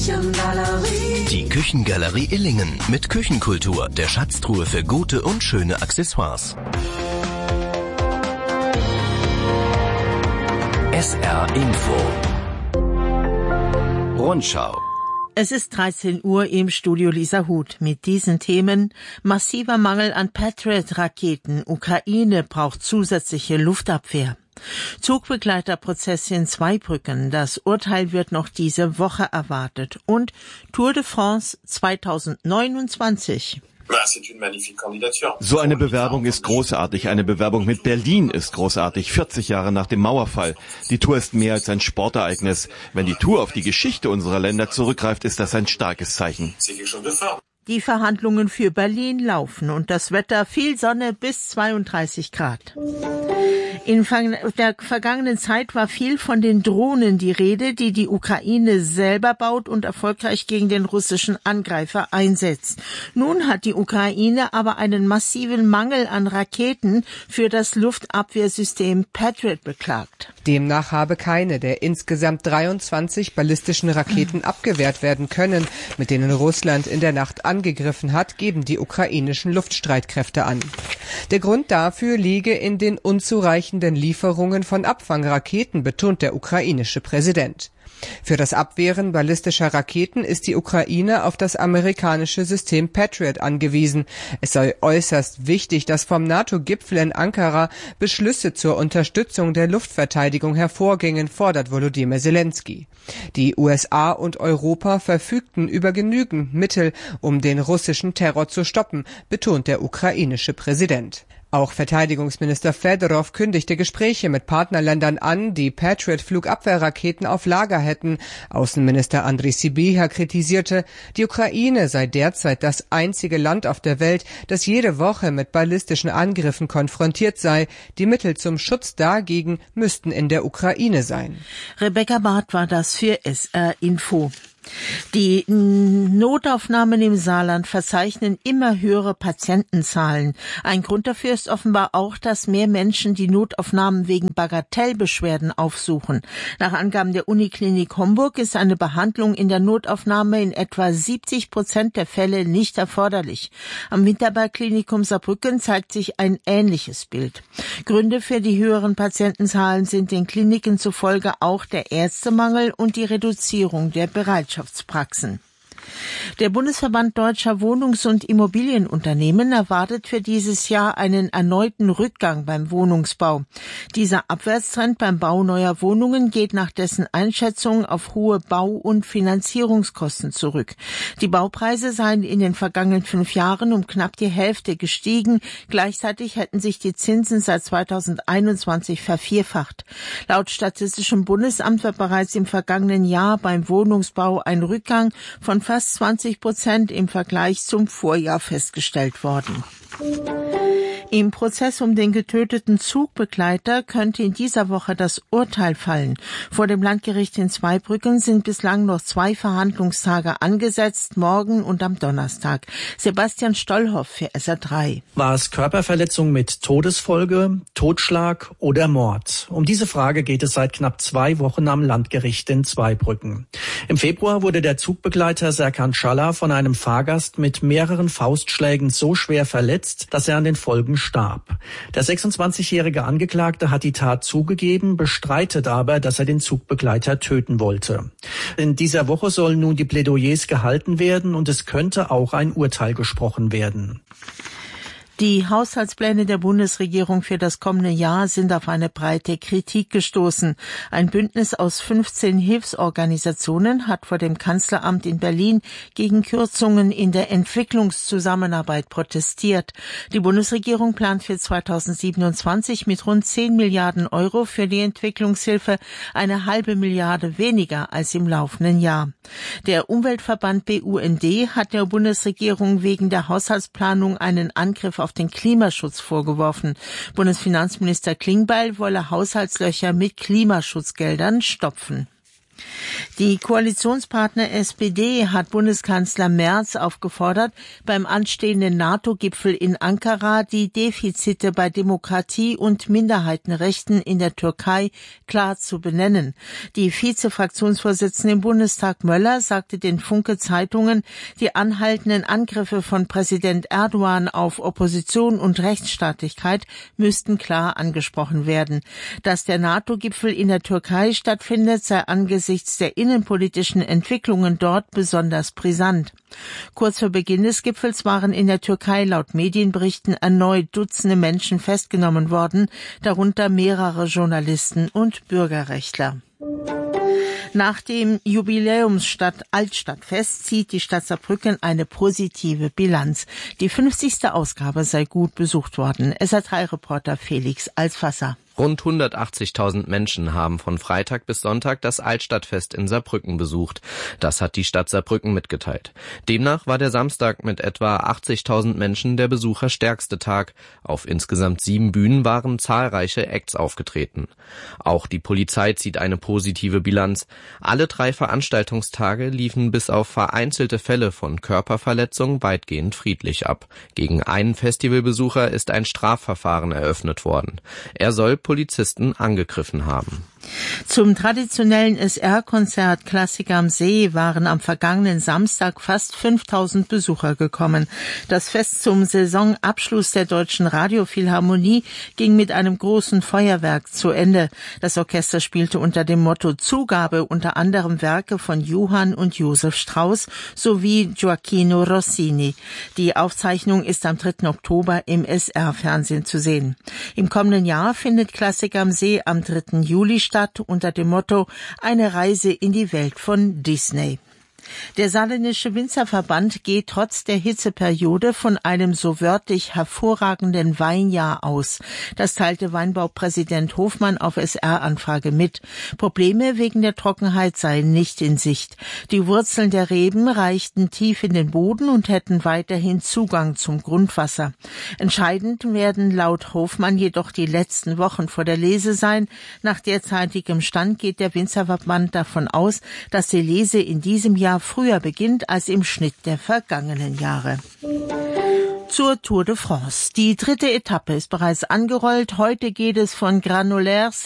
Die Küchengalerie Illingen mit Küchenkultur, der Schatztruhe für gute und schöne Accessoires. SR Info Rundschau. Es ist 13 Uhr im Studio Lisa Huth mit diesen Themen: massiver Mangel an Patriot-Raketen, Ukraine braucht zusätzliche Luftabwehr. Zugbegleiterprozess in Zweibrücken, das Urteil wird noch diese Woche erwartet. Und Tour de France 2029. So eine Bewerbung ist großartig. Eine Bewerbung mit Berlin ist großartig. 40 Jahre nach dem Mauerfall. Die Tour ist mehr als ein Sportereignis. Wenn die Tour auf die Geschichte unserer Länder zurückgreift, ist das ein starkes Zeichen. Die Verhandlungen für Berlin laufen und das Wetter: viel Sonne bis 32 Grad. In der vergangenen Zeit war viel von den Drohnen die Rede, die die Ukraine selber baut und erfolgreich gegen den russischen Angreifer einsetzt. Nun hat die Ukraine aber einen massiven Mangel an Raketen für das Luftabwehrsystem Patriot beklagt. Demnach habe keine der insgesamt 23 ballistischen Raketen abgewehrt werden können, mit denen Russland in der Nacht angegriffen hat, geben die ukrainischen Luftstreitkräfte an. Der Grund dafür liege in den unzureichenden Lieferungen von Abfangraketen, betont der ukrainische Präsident. Für das Abwehren ballistischer Raketen ist die Ukraine auf das amerikanische System Patriot angewiesen. Es sei äußerst wichtig, dass vom NATO-Gipfel in Ankara Beschlüsse zur Unterstützung der Luftverteidigung hervorgingen, fordert Volodymyr Zelensky. Die USA und Europa verfügten über genügend Mittel, um den russischen Terror zu stoppen, betont der ukrainische Präsident. Auch Verteidigungsminister Fedorov kündigte Gespräche mit Partnerländern an, die Patriot-Flugabwehrraketen auf Lager hätten. Außenminister Andriy Sybiha kritisierte, die Ukraine sei derzeit das einzige Land auf der Welt, das jede Woche mit ballistischen Angriffen konfrontiert sei. Die Mittel zum Schutz dagegen müssten in der Ukraine sein. Rebecca Barth war das für SR Info. Die Notaufnahmen im Saarland verzeichnen immer höhere Patientenzahlen. Ein Grund dafür ist offenbar auch, dass mehr Menschen die Notaufnahmen wegen Bagatellbeschwerden aufsuchen. Nach Angaben der Uniklinik Homburg ist eine Behandlung in der Notaufnahme in etwa 70% der Fälle nicht erforderlich. Am Winterberg-Klinikum Saarbrücken zeigt sich ein ähnliches Bild. Gründe für die höheren Patientenzahlen sind den Kliniken zufolge auch der Ärztemangel und die Reduzierung der Bereitschaftspraxen. Der Bundesverband Deutscher Wohnungs- und Immobilienunternehmen erwartet für dieses Jahr einen erneuten Rückgang beim Wohnungsbau. Dieser Abwärtstrend beim Bau neuer Wohnungen geht nach dessen Einschätzung auf hohe Bau- und Finanzierungskosten zurück. Die Baupreise seien in den vergangenen 5 Jahren um knapp die Hälfte gestiegen. Gleichzeitig hätten sich die Zinsen seit 2021 vervierfacht. Laut Statistischem Bundesamt war bereits im vergangenen Jahr beim Wohnungsbau ein Rückgang von fast 20% im Vergleich zum Vorjahr festgestellt worden. Im Prozess um den getöteten Zugbegleiter könnte in dieser Woche das Urteil fallen. Vor dem Landgericht in Zweibrücken sind bislang noch 2 Verhandlungstage angesetzt, morgen und am Donnerstag. Sebastian Stollhoff für SR3. War es Körperverletzung mit Todesfolge, Totschlag oder Mord? Um diese Frage geht es seit knapp 2 Wochen am Landgericht in Zweibrücken. Im Februar wurde der Zugbegleiter Serkan Çalla von einem Fahrgast mit mehreren Faustschlägen so schwer verletzt, dass er an den Folgen starb. Der 26-jährige Angeklagte hat die Tat zugegeben, bestreitet aber, dass er den Zugbegleiter töten wollte. In dieser Woche sollen nun die Plädoyers gehalten werden und es könnte auch ein Urteil gesprochen werden. Die Haushaltspläne der Bundesregierung für das kommende Jahr sind auf eine breite Kritik gestoßen. Ein Bündnis aus 15 Hilfsorganisationen hat vor dem Kanzleramt in Berlin gegen Kürzungen in der Entwicklungszusammenarbeit protestiert. Die Bundesregierung plant für 2027 mit rund 10 Milliarden Euro für die Entwicklungshilfe eine halbe Milliarde weniger als im laufenden Jahr. Der Umweltverband BUND hat der Bundesregierung wegen der Haushaltsplanung einen Angriff auf den Klimaschutz vorgeworfen. Bundesfinanzminister Klingbeil wolle Haushaltslöcher mit Klimaschutzgeldern stopfen. Die Koalitionspartner SPD hat Bundeskanzler Merz aufgefordert, beim anstehenden NATO-Gipfel in Ankara die Defizite bei Demokratie und Minderheitenrechten in der Türkei klar zu benennen. Die Vize-Fraktionsvorsitzende im Bundestag Möller sagte den Funke-Zeitungen, die anhaltenden Angriffe von Präsident Erdogan auf Opposition und Rechtsstaatlichkeit müssten klar angesprochen werden. Dass der NATO-Gipfel in der Türkei stattfindet, sei angesichts der innenpolitischen Entwicklungen dort besonders brisant. Kurz vor Beginn des Gipfels waren in der Türkei laut Medienberichten erneut Dutzende Menschen festgenommen worden, darunter mehrere Journalisten und Bürgerrechtler. Nach dem Jubiläums-Altstadtfest zieht die Stadt Saarbrücken eine positive Bilanz. Die 50. Ausgabe sei gut besucht worden. SR3-Reporter Felix Alsfasser. Rund 180.000 Menschen haben von Freitag bis Sonntag das Altstadtfest in Saarbrücken besucht. Das hat die Stadt Saarbrücken mitgeteilt. Demnach war der Samstag mit etwa 80.000 Menschen der besucherstärkste Tag. Auf insgesamt 7 Bühnen waren zahlreiche Acts aufgetreten. Auch die Polizei zieht eine positive Bilanz. Alle 3 Veranstaltungstage liefen bis auf vereinzelte Fälle von Körperverletzung weitgehend friedlich ab. Gegen einen Festivalbesucher ist ein Strafverfahren eröffnet worden. Er soll Polizisten angegriffen haben. Zum traditionellen SR-Konzert Klassik am See waren am vergangenen Samstag fast 5.000 Besucher gekommen. Das Fest zum Saisonabschluss der Deutschen Radiophilharmonie ging mit einem großen Feuerwerk zu Ende. Das Orchester spielte unter dem Motto Zugabe unter anderem Werke von Johann und Josef Strauss sowie Gioacchino Rossini. Die Aufzeichnung ist am 3. Oktober im SR-Fernsehen zu sehen. Im kommenden Jahr findet Klassik am See am 3. Juli statt unter dem Motto Eine Reise in die Welt von Disney. Der Saarländische Winzerverband geht trotz der Hitzeperiode von einem so wörtlich hervorragenden Weinjahr aus. Das teilte Weinbaupräsident Hofmann auf SR-Anfrage mit. Probleme wegen der Trockenheit seien nicht in Sicht. Die Wurzeln der Reben reichten tief in den Boden und hätten weiterhin Zugang zum Grundwasser. Entscheidend werden laut Hofmann jedoch die letzten Wochen vor der Lese sein. Nach derzeitigem Stand geht der Winzerverband davon aus, dass die Lese in diesem Jahr früher beginnt als im Schnitt der vergangenen Jahre. Zur Tour de France. Die 3. Etappe ist bereits angerollt. Heute geht es von Granollers